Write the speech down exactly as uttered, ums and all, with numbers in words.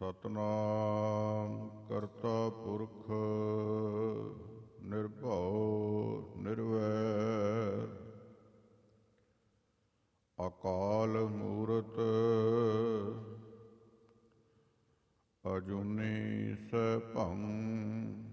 ਸਤਿਨਾਮ ਕਰਤਾ ਪੁਰਖ ਨਿਰਭਉ ਨਿਰਵੈਰ ਅਕਾਲ ਮੂਰਤ ਅਜੂਨੀ ਸੈਭੰ